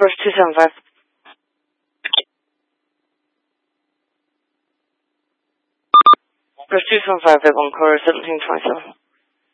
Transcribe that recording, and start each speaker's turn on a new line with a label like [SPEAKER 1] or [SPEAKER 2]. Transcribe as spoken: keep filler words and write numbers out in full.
[SPEAKER 1] First two seven five. First two seven five, eight one quarter, seventeen twenty seven.